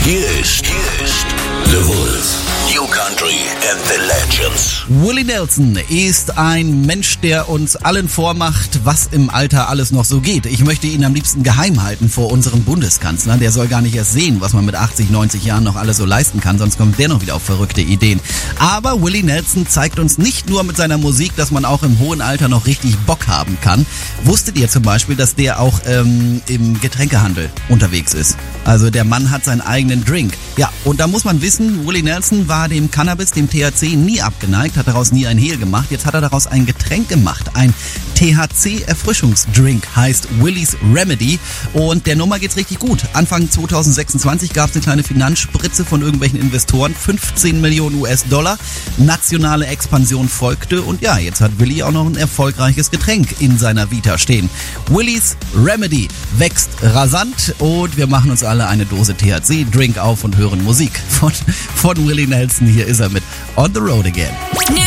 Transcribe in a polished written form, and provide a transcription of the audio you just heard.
Hier ist The Wolf. New Country and the Legends. Willie Nelson ist ein Mensch, der uns allen vormacht, was im Alter alles noch so geht. Ich möchte ihn am liebsten geheim halten vor unserem Bundeskanzler. Der soll gar nicht erst sehen, was man mit 80, 90 Jahren noch alles so leisten kann, sonst kommt der noch wieder auf verrückte Ideen. Aber Willie Nelson zeigt uns nicht nur mit seiner Musik, dass man auch im hohen Alter noch richtig Bock haben kann. Wusstet ihr zum Beispiel, dass der auch im Getränkehandel unterwegs ist? Also der Mann hat seinen eigenen Drink. Ja, und da muss man wissen, Willie Nelson war dem Cannabis, dem THC nie abgeneigt, hat daraus nie ein Hehl gemacht. Jetzt hat er daraus ein Getränk gemacht. Ein THC-Erfrischungsdrink heißt Willie's Remedy und der Nummer geht's richtig gut. Anfang 2026 gab es eine kleine Finanzspritze von irgendwelchen Investoren, 15 Millionen US-Dollar. Nationale Expansion folgte und ja, jetzt hat Willie auch noch ein erfolgreiches Getränk in seiner Vita stehen. Willie's Remedy wächst rasant und wir machen uns alle eine Dose THC-Drink auf und hören Musik von Willie Nelson. Hier ist er mit On the Road Again.